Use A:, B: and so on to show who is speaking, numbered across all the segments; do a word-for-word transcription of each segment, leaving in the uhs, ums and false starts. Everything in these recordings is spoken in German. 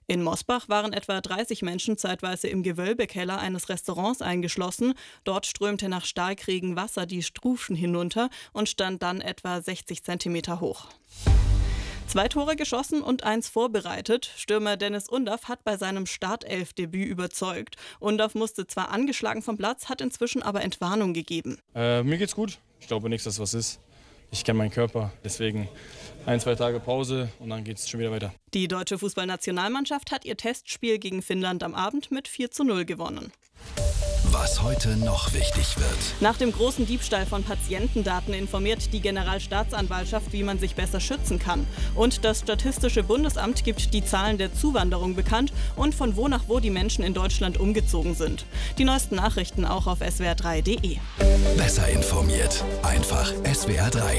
A: In Mosbach waren etwa dreißig Menschen zeitweise im Gewölbekeller eines Restaurants eingeschlossen. Dort strömte nach Starkregen Wasser die Stufen hinunter und stand dann etwa sechzig Zentimeter hoch. Zwei Tore geschossen und eins vorbereitet. Stürmer Dennis Undaff hat bei seinem Startelfdebüt überzeugt. Undaff musste zwar angeschlagen vom Platz, hat inzwischen aber Entwarnung gegeben.
B: Äh, mir geht's gut. Ich glaube nicht, dass es was ist. Ich kenne meinen Körper, deswegen ein, zwei Tage Pause und dann geht es schon wieder weiter.
A: Die deutsche Fußballnationalmannschaft hat ihr Testspiel gegen Finnland am Abend mit vier zu null gewonnen.
C: Was heute noch wichtig wird.
A: Nach dem großen Diebstahl von Patientendaten informiert die Generalstaatsanwaltschaft, wie man sich besser schützen kann. Und das Statistische Bundesamt gibt die Zahlen der Zuwanderung bekannt und von wo nach wo die Menschen in Deutschland umgezogen sind. Die neuesten Nachrichten auch auf s w r drei punkt d e.
C: Besser informiert. Einfach S W R drei.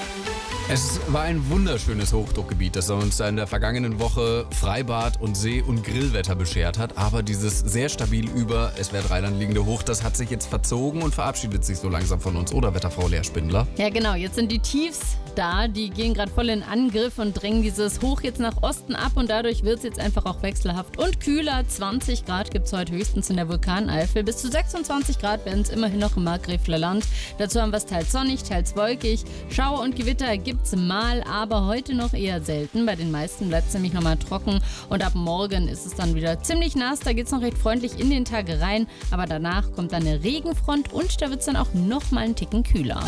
D: Es war ein wunderschönes Hochdruckgebiet, das uns in der vergangenen Woche Freibad und See- und Grillwetter beschert hat. Aber dieses sehr stabil über S W R drei Land liegende Hoch, das hat sich jetzt verzogen und verabschiedet sich so langsam von uns, oder Wetterfrau Lea Spindler?
E: Ja genau, jetzt sind die Tiefs da, die gehen gerade voll in Angriff und drängen dieses Hoch jetzt nach Osten ab und dadurch wird es jetzt einfach auch wechselhaft und kühler. zwanzig Grad gibt es heute höchstens in der Vulkaneifel, bis zu sechsundzwanzig Grad werden es immerhin noch im Markgräfler Land. Dazu haben wir es teils sonnig, teils wolkig. Schauer und Gewitter gibt es mal, aber heute noch eher selten. Bei den meisten bleibt es nämlich nochmal trocken und ab morgen ist es dann wieder ziemlich nass. Da geht es noch recht freundlich in den Tag rein, aber danach kommt dann eine Regenfront und da wird es dann auch nochmal einen Ticken kühler.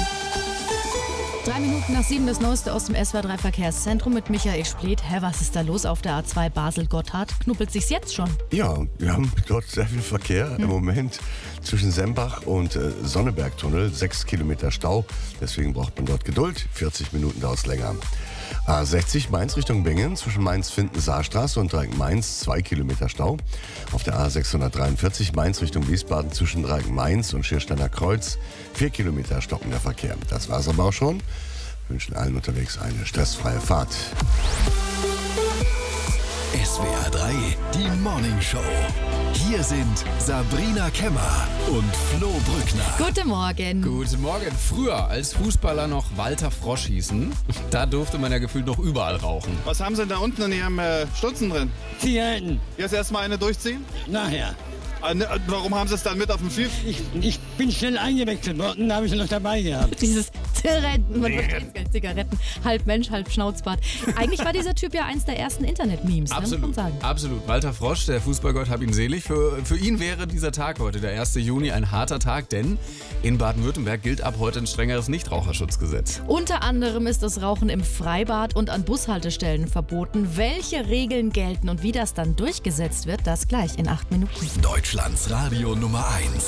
F: Drei Minuten nach sieben das Neueste aus dem S W R drei Verkehrszentrum mit Michael Spleth. Hä, was ist da los auf der A zwei Basel-Gotthard? Knuppelt sich's jetzt schon?
G: Ja, wir haben dort sehr viel Verkehr hm. im Moment zwischen Sembach und äh, Sonnebergtunnel. Sechs Kilometer Stau, deswegen braucht man dort Geduld. vierzig Minuten dauert es länger. A sechzig Mainz Richtung Bingen, zwischen Mainz-Finden-Saarstraße und Dreieck-Mainz, zwei Kilometer Stau. Auf der A sechshundertdreiundvierzig Mainz Richtung Wiesbaden zwischen Dreieck-Mainz und Schiersteiner Kreuz, vier Kilometer stockender Verkehr. Das war's aber auch schon. Wir wünschen allen unterwegs eine stressfreie Fahrt.
C: S W R drei, die Morning Show. Hier sind Sabrina Kemmer und Flo Brückner.
F: Guten Morgen.
D: Guten Morgen. Früher, als Fußballer noch Walter Frosch hießen, da durfte man ja gefühlt noch überall rauchen.
H: Was haben Sie denn da unten in Ihrem äh, Stutzen drin?
I: Zigaretten.
H: Jetzt erstmal eine durchziehen?
I: Nachher.
H: Ah, ne, warum haben Sie es dann mit auf dem Schiff?
I: Ich, ich bin schnell eingewechselt worden, da habe ich noch dabei gehabt.
F: Dieses Zigaretten, man versteht es, Zigaretten, halb Mensch, halb Schnauzbart. Eigentlich war dieser Typ ja eins der ersten Internet-Memes,
D: absolut,
F: ne, muss man sagen.
D: Absolut. Walter Frosch, der Fußballgott, hab ihn selig. Für, für ihn wäre dieser Tag heute, der erste Juni, ein harter Tag, denn in Baden-Württemberg gilt ab heute ein strengeres Nichtraucherschutzgesetz.
F: Unter anderem ist das Rauchen im Freibad und an Bushaltestellen verboten. Welche Regeln gelten und wie das dann durchgesetzt wird, das gleich in acht Minuten.
C: Deutschlands Radio Nummer eins.